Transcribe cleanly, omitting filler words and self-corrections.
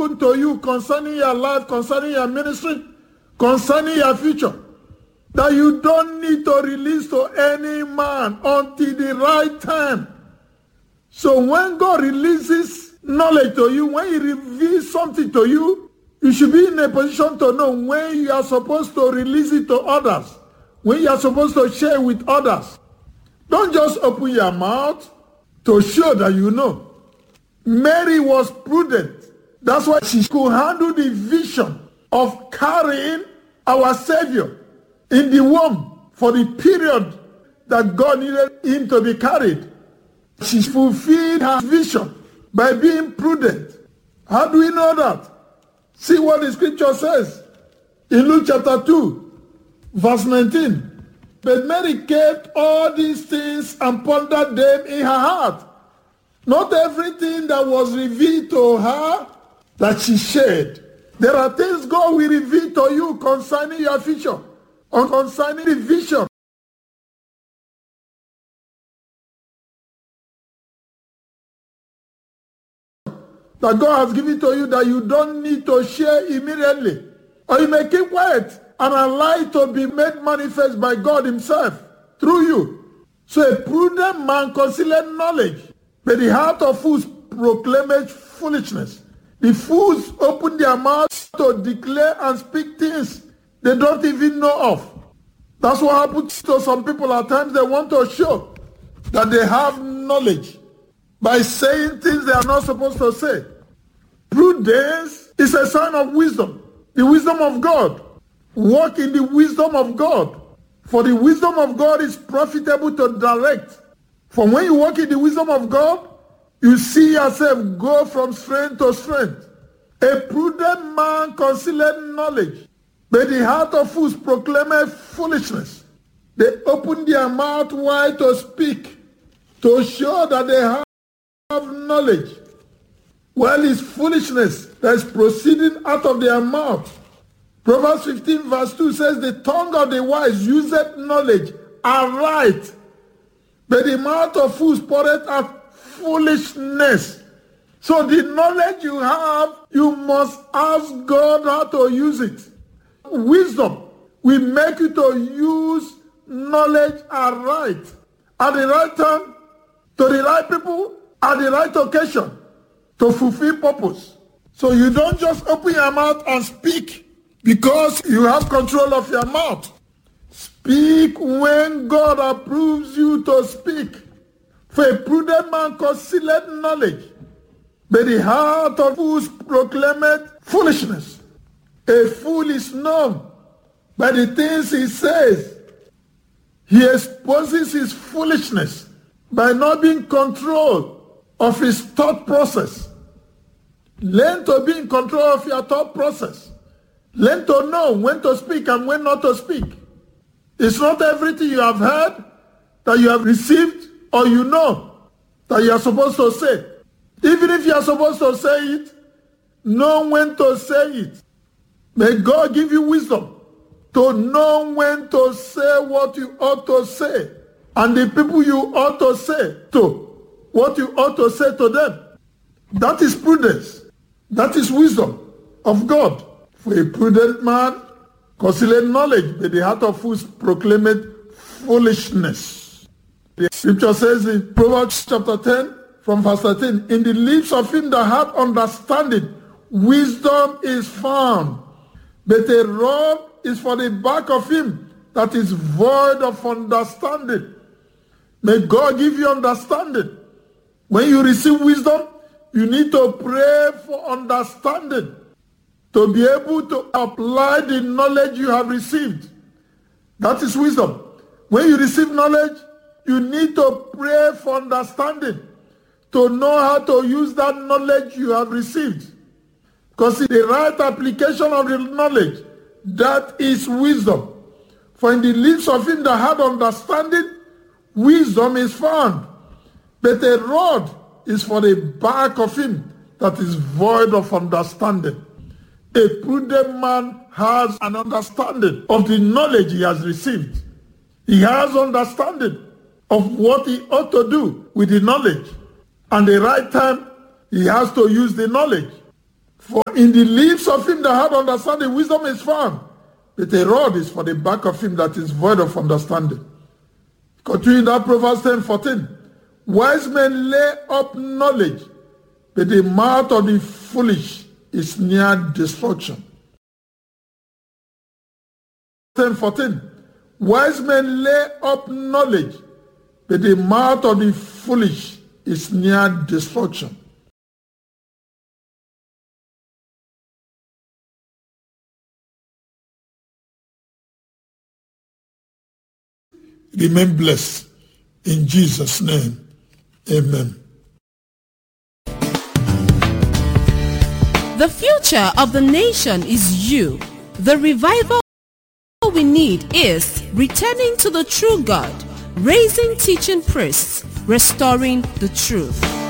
spoken to you concerning your life, concerning your ministry, concerning your future, that you don't need to release to any man until the right time. So when God releases knowledge to you, when he reveals something to you, you should be in a position to know when you are supposed to release it to others, when you are supposed to share with others. Don't just open your mouth to show that you know. Mary was prudent. That's why she could handle the vision of carrying our Savior in the womb for the period that God needed him to be carried. She fulfilled her vision by being prudent. How do we know that? See what the scripture says in Luke chapter 2, verse 19. But Mary kept all these things and pondered them in her heart. Not everything that was revealed to her that she shared. There are things God will reveal to you concerning your future or concerning the vision that God has given to you that you don't need to share immediately. Or you may keep quiet and allow it to be made manifest by God himself through you. So a prudent man concealeth knowledge, but the heart of fools proclaimeth foolishness. The fools open their mouths to declare and speak things they don't even know of. That's what happens to some people at times. They want to show that they have knowledge by saying things they are not supposed to say. Prudence is a sign of wisdom, the wisdom of God. Walk in the wisdom of God. For the wisdom of God is profitable to direct. For when you walk in the wisdom of God, you see yourself go from strength to strength. A prudent man concealeth knowledge, but the heart of fools proclaimeth foolishness. They open their mouth wide to speak, to show that they have knowledge. Well, it's foolishness that is proceeding out of their mouth. Proverbs 15 verse 2 says, the tongue of the wise useth knowledge aright, but the mouth of fools poureth out foolishness. So the knowledge you have, you must ask God how to use it. Wisdom will make you to use knowledge aright, at the right time, to the right people, at the right occasion, to fulfill purpose. So you don't just open your mouth and speak because you have control of your mouth. Speak when God approves you to speak. For a prudent man concealeth knowledge, but the heart of fools proclaimeth foolishness. A fool is known by the things he says. He exposes his foolishness by not being control of his thought process. Learn to be in control of your thought process. Learn to know when to speak and when not to speak. It's not everything you have heard that you have received or you know that you are supposed to say. Even if you are supposed to say it, know when to say it. May God give you wisdom to know when to say what you ought to say, and the people you ought to say to, what you ought to say to them. That is prudence. That is wisdom of God. For a prudent man concealeth knowledge, but the heart of fools proclaimeth foolishness. The scripture says in Proverbs chapter 10, from verse 13, in the lips of him that hath understanding, wisdom is found, but a rod is for the back of him that is void of understanding. May God give you understanding. When you receive wisdom, you need to pray for understanding, to be able to apply the knowledge you have received. That is wisdom. When you receive knowledge, you need to pray for understanding, to know how to use that knowledge you have received. Because in the right application of the knowledge, that is wisdom. For in the lips of him that had understanding, wisdom is found. But a rod is for the back of him that is void of understanding. A prudent man has an understanding of the knowledge he has received. He has understanding of what he ought to do with the knowledge. And the right time, he has to use the knowledge. For in the lips of him that had understanding, wisdom is found, but a rod is for the back of him that is void of understanding. Continue that Proverbs 10:14. Wise men lay up knowledge, but the mouth of the foolish is near destruction. 10:14. Wise men lay up knowledge, but the mouth of the foolish is near destruction. Remain blessed. In Jesus' name, amen. The future of the nation is you. The revival we need is returning to the true God, raising teaching priests, restoring the truth.